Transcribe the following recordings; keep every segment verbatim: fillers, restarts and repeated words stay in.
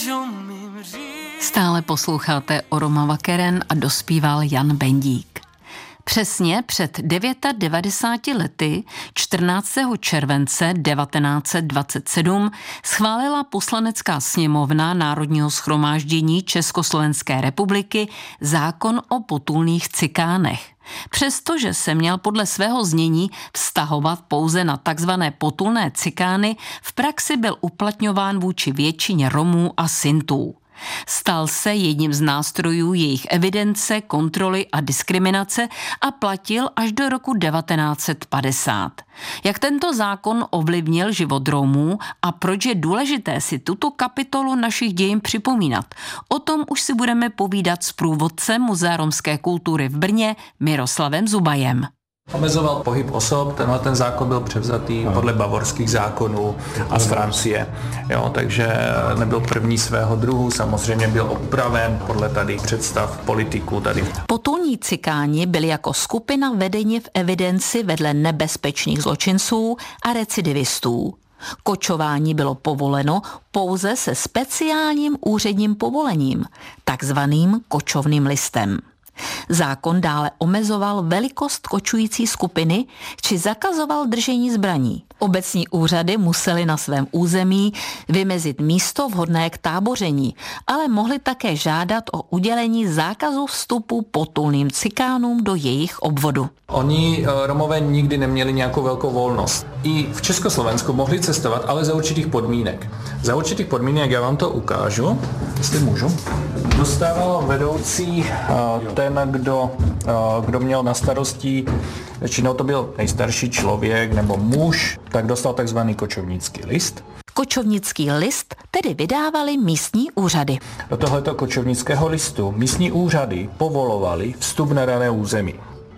Stále posloucháte Oroma Keren a dospíval Jan Bendík. Přesně před devadesáti devíti lety, čtrnáctého července devatenáct set dvacet sedm, schválila Poslanecká sněmovna Národního shromáždění Československé republiky zákon o potulných cikánech. Přestože se měl podle svého znění vztahovat pouze na takzvané potulné cikány, v praxi byl uplatňován vůči většině Romů a Sintů. Stal se jedním z nástrojů jejich evidence, kontroly a diskriminace a platil až do roku devatenáct set padesát. Jak tento zákon ovlivnil život Romů a proč je důležité si tuto kapitolu našich dějin připomínat? O tom už si budeme povídat s průvodcem Muzea romské kultury v Brně Miroslavem Zubajem. Omezoval pohyb osob, tenhle ten zákon byl převzatý podle bavorských zákonů a z Francie, jo, takže nebyl první svého druhu, samozřejmě byl opraven podle tady představ politiků tady. Potulní cikáni byli jako skupina vedeni v evidenci vedle nebezpečných zločinců a recidivistů. Kočování bylo povoleno pouze se speciálním úředním povolením, takzvaným kočovným listem. Zákon dále omezoval velikost kočující skupiny či zakazoval držení zbraní. Obecní úřady musely na svém území vymezit místo vhodné k táboření, ale mohly také žádat o udělení zákazu vstupu potulným cikánům do jejich obvodu. Oni, Romové, nikdy neměli nějakou velkou volnost. I v Československu mohli cestovat, ale za určitých podmínek. Za určitých podmínek, já vám to ukážu, jestli můžu. Dostával vedoucí ten, kdo, kdo měl na starosti, většinou to byl nejstarší člověk nebo muž, tak dostal takzvaný kočovnický list. Kočovnický list tedy vydávali místní úřady. Do tohoto kočovnického listu místní úřady povolovali vstup na dané území.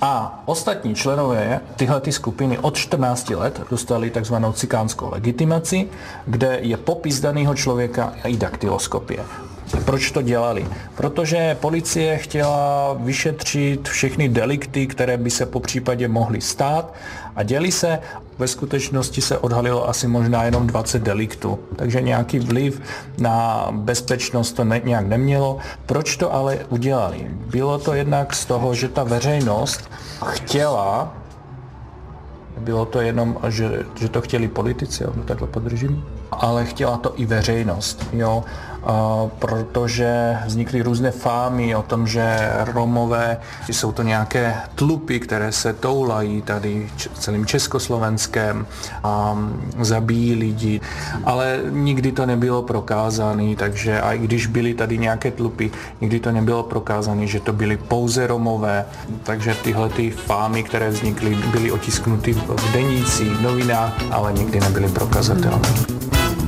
A ostatní členové tyhle skupiny od čtrnácti let dostali takzvanou cikánskou legitimaci, kde je popis daného člověka i daktyloskopie. Proč to dělali? Protože policie chtěla vyšetřit všechny delikty, které by se po případě mohly stát a děli se. Ve skutečnosti se odhalilo asi možná jenom dvacet deliktů, takže nějaký vliv na bezpečnost to ne, nějak nemělo. Proč to ale udělali? Bylo to jednak z toho, že ta veřejnost chtěla, bylo to jenom, že, že to chtěli politici, já to takhle podržím, ale chtěla to i veřejnost, jo, a protože vznikly různé fámy o tom, že Romové jsou to nějaké tlupy, které se toulají tady celým Československem a zabíjí lidi, ale nikdy to nebylo prokázané, takže i když byly tady nějaké tlupy, nikdy to nebylo prokázané, že to byly pouze Romové, takže tyhle ty fámy, které vznikly, byly otisknuty v denících, v novinách, ale nikdy nebyly prokazatelné.